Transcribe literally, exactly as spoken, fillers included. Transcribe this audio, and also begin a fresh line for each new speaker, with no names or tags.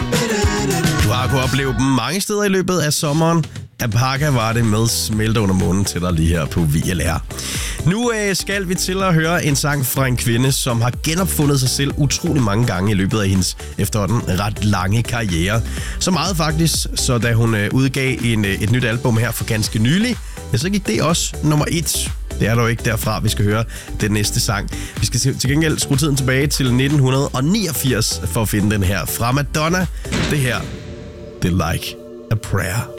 Du har kunnet opleve dem mange steder i løbet af sommeren. Apaka var det med Smelte under munden til dig lige her på V L R. Nu øh, skal vi til at høre en sang fra en kvinde, som har genopfundet sig selv utrolig mange gange i løbet af hendes efterhånden ret lange karriere. Så meget faktisk, så da hun øh, udgav en, øh, et nyt album her for ganske nylig, ja, så gik det også nummer et. Det er dog ikke derfra, vi skal høre den næste sang. Vi skal til gengæld skrue tiden tilbage til nitten niogfirs for at finde den her fra Madonna. Det her, det er Like a Prayer.